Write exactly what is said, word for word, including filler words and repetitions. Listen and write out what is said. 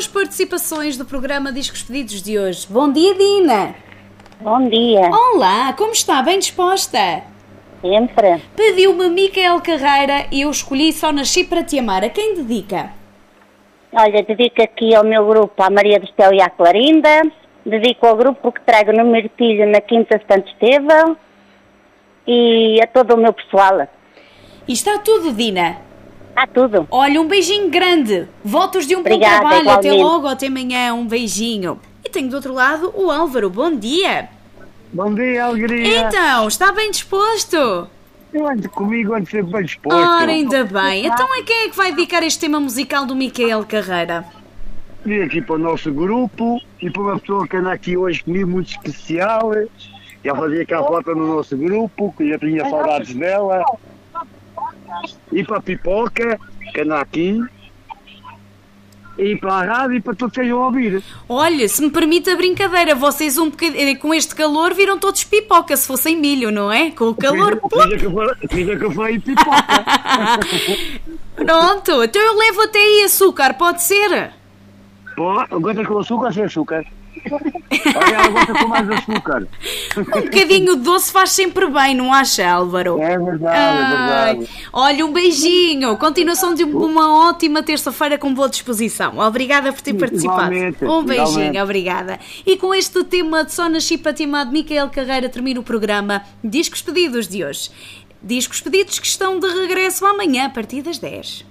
as participações do programa Discos Pedidos de hoje. Bom dia, Dina! Bom dia. Olá, como está? Bem disposta? Sempre. Pediu-me Micael Carreira e eu escolhi Só Nasci Para Te Amar. A quem dedica? Olha, dedico aqui ao meu grupo, à Maria do Céu e à Clarinda. Dedico ao grupo que trago no Mirtilho, na Quinta Santo Estevão. E a todo o meu pessoal. E está tudo, Dina? Está tudo. Olha, um beijinho grande. Votos de um Obrigada, bom trabalho. igualmente. Até logo, até amanhã. Um beijinho. E tenho do outro lado o Álvaro. Bom dia. Bom dia, alegria. Então, está bem disposto? Eu ando comigo, ando sempre bem disposto. Ora, ainda bem. Então a quem é que vai dedicar este tema musical do Micael Carreira? Vim aqui para o nosso grupo e para uma pessoa que anda aqui hoje comigo muito especial. Já fazia aquela foto no nosso grupo, que já tinha saudades dela. E para a Pipoca, que anda aqui. E para a rádio e para todos que estejam a ouvir. Olha, se me permite a brincadeira, vocês um bocadinho, com este calor viram todos pipoca, se fossem milho, não é? Com o calor... Fiz a que eu falei Pipoca. Pronto, então eu levo até aí açúcar, pode ser? Pô, gosta com açúcar ou sem açúcar? Olha, ela gosta com mais açúcar. Um bocadinho de doce faz sempre bem, não acha, Álvaro? É verdade, Ai, é verdade. olha, um beijinho. Continuação de uma ótima terça-feira com boa disposição. Obrigada por ter participado. Igualmente, Um beijinho, igualmente. obrigada. E com este tema de Só Nasci Para Te Amar de Micael Carreira termina o programa Discos Pedidos de hoje. Discos Pedidos que estão de regresso amanhã a partir das dez.